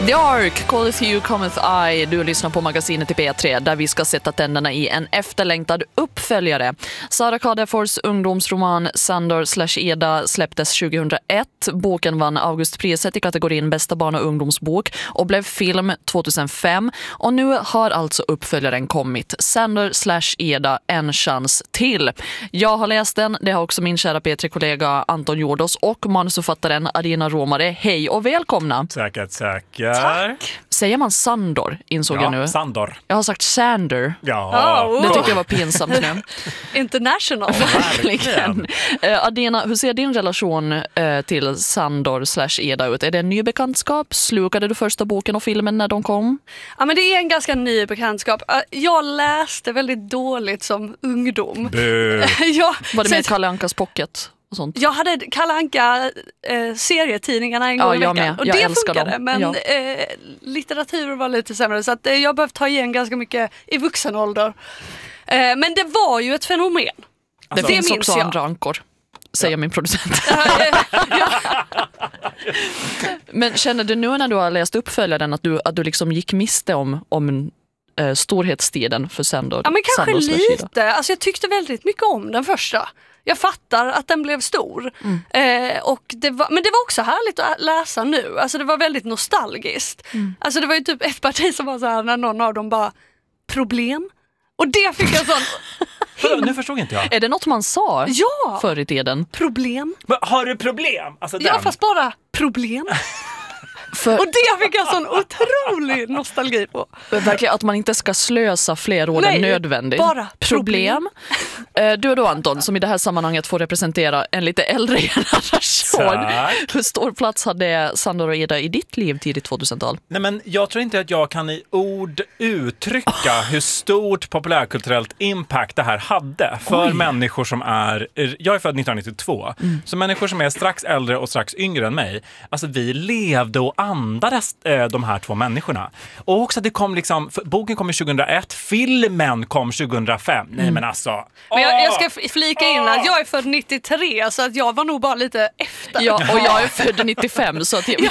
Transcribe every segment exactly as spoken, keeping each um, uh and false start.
The Ark, Calleth You, Cometh I. Du lyssnar på magasinet i P tre där vi ska sätta tänderna i en efterlängtad uppföljare. Sara Kadefors ungdomsroman Sandor slash Eda släpptes tjugohundraett. Boken vann Augustpriset i kategorin bästa barn- och ungdomsbok och blev film tjugohundrafem. Och nu har alltså uppföljaren kommit. Sandor slash Eda, en chans till. Jag har läst den, det har också min kära P tre-kollega Anton Jordos och manusförfattaren Adina Romare. Hej och välkomna! Säkert, säkert. Tack. Säger man Sandor, insåg ja, jag nu. Sandor. Jag har sagt Sander. Ja. Oh. Det tycker jag var pinsamt nu. International. Verkligen. Uh, Adina, hur ser din relation uh, till Sandor slash Eda ut? Är det en ny bekantskap? Slukade du första boken och filmen när de kom? Ja, men det är en ganska ny bekantskap. Jag läste väldigt dåligt som ungdom. ja, var det med Kalle Ankas pocket? Sånt. Jag hade Kalle Anka eh, serietidningarna en gång ja, i veckan med. och jag det funkade dem. men ja. eh, litteratur var lite sämre så att, eh, jag behövde ta igen ganska mycket i vuxen ålder. Eh, men det var ju ett fenomen. Alltså, det finns också jag. andra ankor, säger ja. min producent. Men känner du nu när du har läst uppföljaren att du, att du liksom gick miste om, om eh, storhetstiden för Sandor? Ja, men kanske Sandor lite. Alltså, jag tyckte väldigt mycket om den första. Jag fattar att den blev stor. Mm. Eh, och det var, men det var också härligt att läsa nu. Alltså det var väldigt nostalgiskt. Mm. Alltså det var ju typ ett parti som var så här när någon av dem bara problem. Och det fick jag sån... Him- nu förstod inte jag. Är det något man sa ja. förr i tiden? Problem. Men har du problem? Alltså ja, fast bara problem. För... Och det fick jag sån otrolig nostalgi på. Verkligen att man inte ska slösa fler ord än nödvändigt. Bara problem. problem. Du då Anton, som i det här sammanhanget får representera en lite äldre generation. Hur stor plats hade Sandor och Eda i ditt liv tidigt tvåtusental? Nej, men jag tror inte att jag kan i ord uttrycka hur stort populärkulturellt impact det här hade för Oj. människor som är, jag är född nittonhundranittiotvå, mm. så människor som är strax äldre och strax yngre än mig, alltså vi levde och andades äh, de här två människorna. Och också att det kom liksom, boken kom tjugohundraett, filmen kom tjugohundrafem. Nej men alltså. Men jag, jag ska flika in att jag är född nittiotre så att jag var nog bara lite efter. Ja, och jag är född nittiofem så att, jag,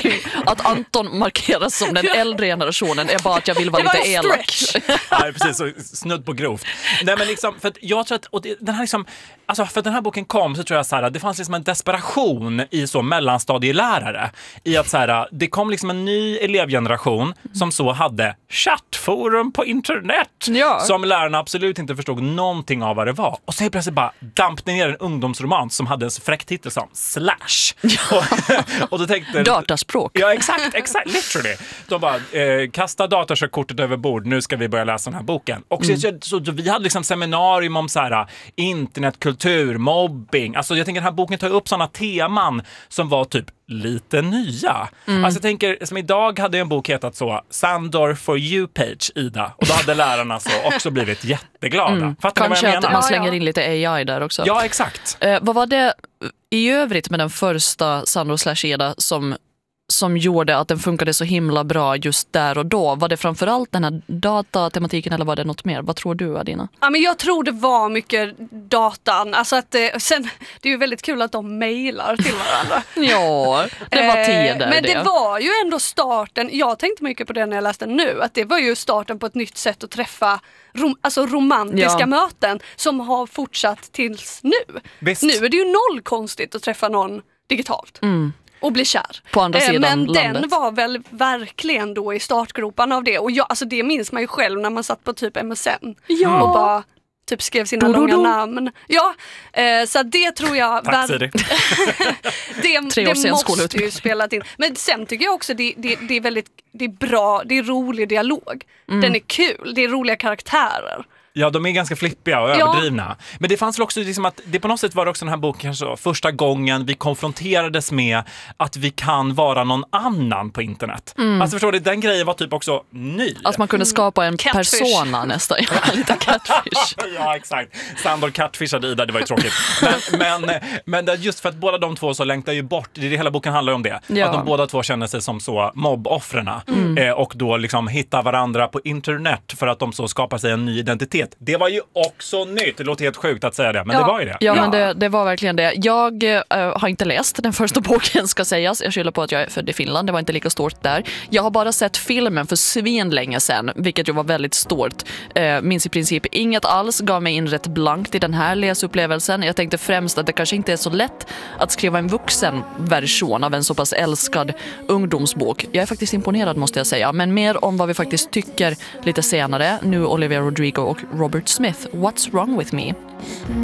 att Anton markeras som den äldre generationen är bara att jag vill vara lite elak. Ja, precis, så snudd på grovt. Nej men liksom, för att jag tror att och det, den här liksom, alltså för att den här boken kom så tror jag så här, det fanns liksom en desperation i så mellanstadielärare i att så här, det kom liksom en ny elevgeneration som så hade chattforum på internet ja. som lärarna absolut inte förstod någonting av vad det var. Och så är plötsligt bara dampte ner en ungdomsroman som hade en så fräck titel som Slash. Ja. och, och då tänkte dataspråk. Ja, exakt, exakt, literally. De bara, eh, kasta dataskortet över bord, nu ska vi börja läsa den här boken. Och mm. så, så, så vi hade liksom seminarium om så här internetkultur, mobbing. Alltså jag tänker den här boken tar upp sådana teman som var typ lite nya. Mm. Alltså jag tänker, som idag hade en bok hetat så Sandor for you page, Ida. Och då hade lärarna så också blivit jätteglada. Mm. Fattar Kanske ni vad jag att menar? man slänger in lite A I där också. Ja, exakt. Eh, vad var det i övrigt med den första Sandor slash Eda som som gjorde att den funkade så himla bra just där och då? Var det framförallt den här datatematiken eller var det något mer? Vad tror du, Adina? Ja, men jag tror det var mycket datan. Alltså att det, sen, det är ju väldigt kul att de mejlar till varandra. Ja, det var tider. Men det, det var ju ändå starten. Jag tänkte mycket på det när jag läste nu. Att det var ju starten på ett nytt sätt att träffa rom, alltså romantiska ja. möten som har fortsatt tills nu. Visst. Nu är det ju noll konstigt att träffa någon digitalt. Mm. Och bli kär. På andra sidan Men landet. Den var väl verkligen då i startgropan av det. Och jag, alltså det minns man ju själv när man satt på typ M S N. Ja. Och bara typ skrev sina do, do, långa do. namn. Ja, eh, så det tror jag... Tack, Siri. det Tre år det måste ju spelat in. Men sen tycker jag också det, det, det är väldigt det är bra, det är rolig dialog. Mm. Den är kul, det är roliga karaktärer. Ja, de är ganska flippiga och ja. överdrivna. Men det fanns väl också liksom att det på något sätt var också den här boken kanske första gången vi konfronterades med att vi kan vara någon annan på internet. Mm. Alltså förstår du, den grejen var typ också ny. Att man kunde skapa en catfish. persona nästan. Lite catfish. Ja, exakt. Sandor catfishade Ida, det var ju tråkigt. Men, men, men just för att båda de två så längtar ju bort, det är det hela boken handlar om det. Ja. Att de båda två känner sig som så mobboffrena mm. eh, och då liksom hittar varandra på internet för att de så skapar sig en ny identitet. Sovjet. Det var ju också nytt. Det låter helt sjukt att säga det, men ja. det var ju det. Ja, Ja. men det, det var verkligen det. Jag uh, har inte läst den första boken, ska sägas. Jag skyller på att jag är född i Finland. Det var inte lika stort där. Jag har bara sett filmen för svin länge sedan, vilket ju var väldigt stort. Uh, minns i princip inget alls, gav mig in rätt blankt i den här läsupplevelsen. Jag tänkte främst att det kanske inte är så lätt att skriva en vuxen version av en så pass älskad ungdomsbok. Jag är faktiskt imponerad, måste jag säga. Men mer om vad vi faktiskt tycker lite senare. Nu Olivia Rodrigo och Robert Smith. What's wrong with me?